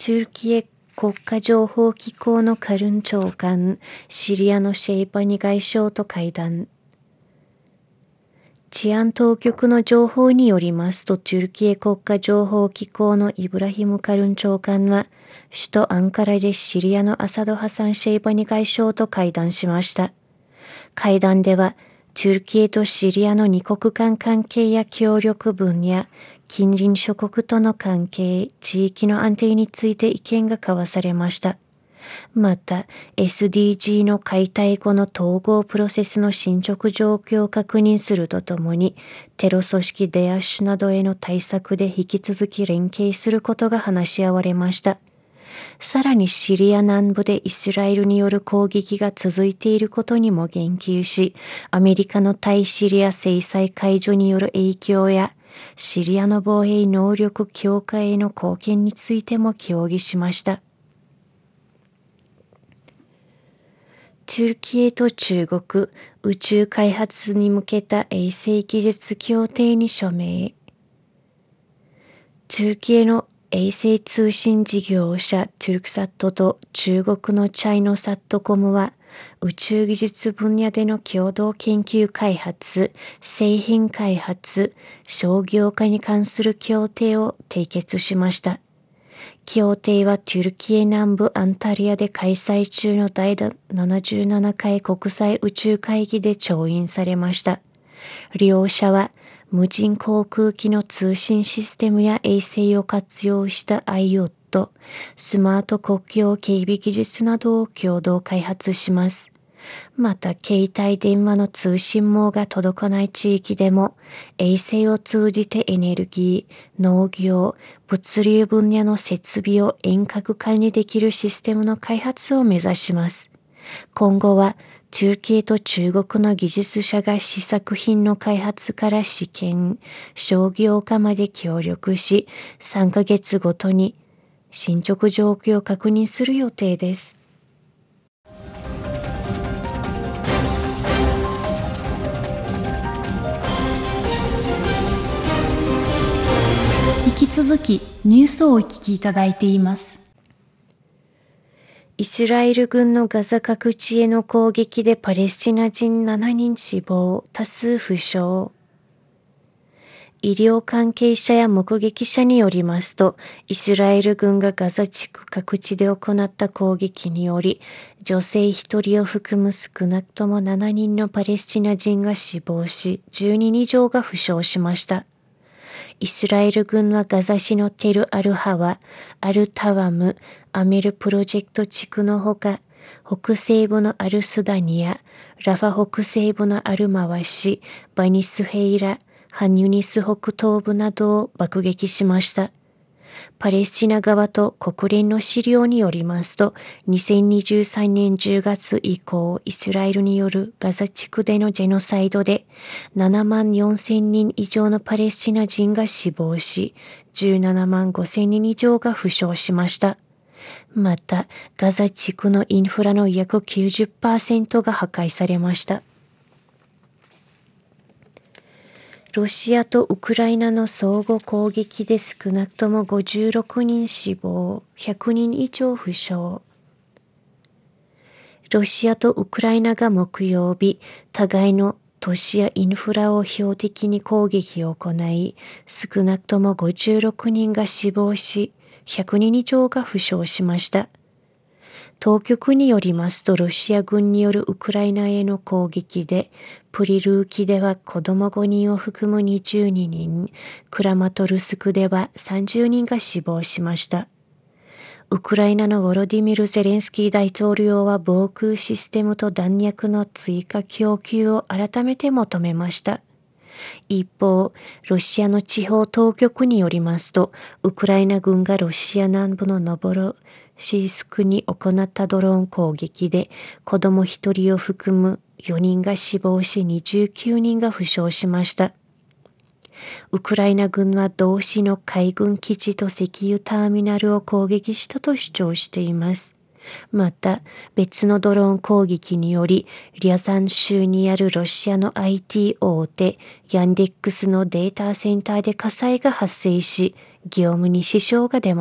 トルキエ国家情報機構のカルン長官、シリアのシェイバニ外相と会談。治安当局の情報によりますと、トルキエ国家情報機構のイブラヒム・カルン長官は、首都アンカラでシリアのアサド・ハサン・シェイバニ外相と会談しました。会談では、トルキエとシリアの二国間関係や協力分野、近隣諸国との関係、地域の安定について意見が交わされました。また、SDG の解体後の統合プロセスの進捗状況を確認するとともに、テロ組織デアッシュなどへの対策で引き続き連携することが話し合われました。さらにシリア南部でイスラエルによる攻撃が続いていることにも言及し、アメリカの対シリア制裁解除による影響や、シリアの防衛能力強化への貢献についても協議しました。トルキエと中国、宇宙開発に向けた衛星技術協定に署名。トルキエの衛星通信事業者トゥルクサットと中国のチャイノサットコムは宇宙技術分野での共同研究開発、製品開発、商業化に関する協定を締結しました。協定はトルキエ南部アンタリアで開催中の第77回国際宇宙会議で調印されました。両者は無人航空機の通信システムや衛星を活用した IOT、スマート国境警備技術などを共同開発します。また、携帯電話の通信網が届かない地域でも、衛星を通じてエネルギー、農業、物流分野の設備を遠隔管理できるシステムの開発を目指します。今後は、トルキエと中国の技術者が試作品の開発から試験、商業化まで協力し、3ヶ月ごとに進捗状況を確認する予定です。 引き続きニュースをお聞きいただいています。 イスラエル軍のガザ各地への攻撃でパレスチナ人7人死亡、多数負傷。医療関係者や目撃者によりますと、イスラエル軍がガザ地区各地で行った攻撃により、女性1人を含む少なくとも7人のパレスチナ人が死亡し、10人以上が負傷しました。イスラエル軍はガザ市のテル・アルハワ、アルタワム、アメルプロジェクト地区のほか、北西部のアルスダニア、ラファ北西部のアルマワシ、バニスヘイラ、ハンユニス北東部などを爆撃しました。パレスチナ側と国連の資料によりますと、2023年10月以降、イスラエルによるガザ地区でのジェノサイドで7万4千人以上のパレスチナ人が死亡し、17万5千人以上が負傷しました。また、ガザ地区のインフラの約 90% が破壊されました。ロシアとウクライナの相互攻撃で少なくとも56人死亡、100人以上負傷。ロシアとウクライナが木曜日、互いの都市やインフラを標的に攻撃を行い、少なくとも56人が死亡し、100人以上が負傷しました。当局によりますと、ロシア軍によるウクライナへの攻撃で、プリルーキでは子供5人を含む22人、クラマトルスクでは30人が死亡しました。ウクライナのヴォロディミル・ゼレンスキー大統領は防空システムと弾薬の追加供給を改めて求めました。一方、ロシアの地方当局によりますと、ウクライナ軍がロシア南部のノボロシスクに行ったドローン攻撃で、子供1人を含む4人が死亡し、29人が負傷しました。ウクライナ軍は同市の海軍基地と石油ターミナルを攻撃したと主張しています。また、別のドローン攻撃により、リャザン州にあるロシアの IT 大手、ヤンデックスのデータセンターで火災が発生し、業務に支障が出ました。